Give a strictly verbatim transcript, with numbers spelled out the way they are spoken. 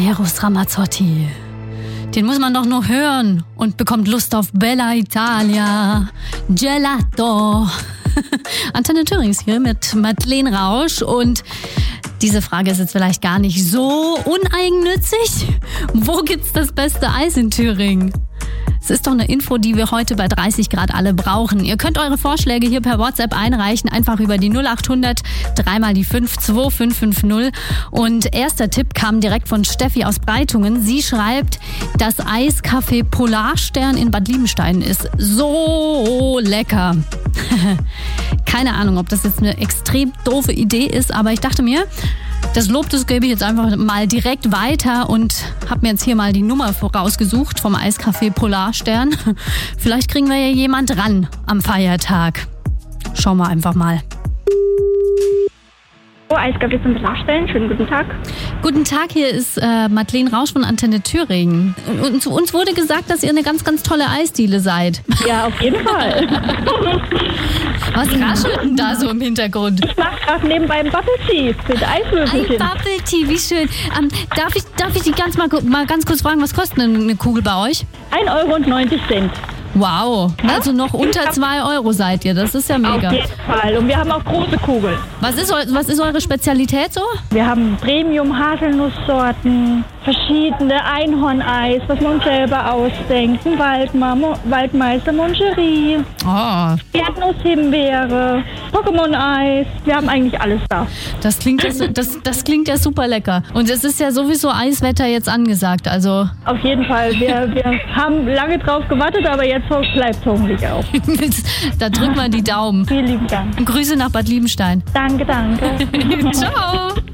Eros Ramazzotti. Den muss man doch nur hören und bekommt Lust auf Bella Italia, Gelato. Antenne Thüringen ist hier mit Madeleine Rausch und diese Frage ist jetzt vielleicht gar nicht so uneigennützig. Wo gibt's das beste Eis in Thüringen? Es ist doch eine Info, die wir heute bei dreißig Grad alle brauchen. Ihr könnt eure Vorschläge hier per WhatsApp einreichen, einfach über die null acht hundert, dreimal die fünf, zwei fünf fünf null. Und erster Tipp kam direkt von Steffi aus Breitungen. Sie schreibt, das Eiscafé Polarstern in Bad Liebenstein ist so lecker. Keine Ahnung, ob das jetzt eine extrem doofe Idee ist, aber ich dachte mir, das Lob, das gebe ich jetzt einfach mal direkt weiter und habe mir jetzt hier mal die Nummer vorausgesucht vom Eiscafé Polarstern. Vielleicht kriegen wir ja jemand ran am Feiertag. Schauen wir einfach mal. Oh, Eiscafé zum Polarstern. Schönen guten Tag. Guten Tag, hier ist äh, Madeleine Rausch von Antenne Thüringen. Und zu uns wurde gesagt, dass ihr eine ganz, ganz tolle Eisdiele seid. Ja, auf jeden Fall. Was raschelt denn da so im Hintergrund? Ich mache gerade nebenbei ein Bubble Tea mit Eiswürfelchen. Ein Bubble Tea, wie schön. Ähm, darf ich, darf ich Sie ganz mal, mal ganz kurz fragen, was kostet denn eine Kugel bei euch? ein Euro neunzig. Wow, also noch unter zwei Euro seid ihr, das ist ja mega. Auf jeden Fall, und wir haben auch große Kugeln. Was ist, was ist eure Spezialität so? Wir haben Premium-Haselnusssorten, verschiedene Einhorneis, was wir uns selber ausdenken, Waldma, Waldmeister Moncherie, Oh, Erdnuss-Himbeere, Pokémon-Eis, wir haben eigentlich alles da. das klingt ja, so- das, das klingt ja super lecker. Und es ist ja sowieso Eiswetter jetzt angesagt, also Auf jeden Fall, wir, wir haben lange drauf gewartet, aber jetzt bleibt es hoffentlich auch. da drücken wir die Daumen. Vielen lieben Dank. Grüße nach Bad Liebenstein. Danke, danke. Ciao.